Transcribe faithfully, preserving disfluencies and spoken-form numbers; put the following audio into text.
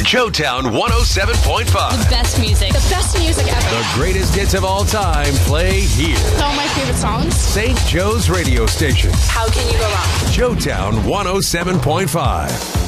Joetown one oh seven point five. The best music. The best music ever. The greatest hits of all time play here. Some of my favorite songs. Saint Joe's radio station. How can you go wrong? Joetown one oh seven point five.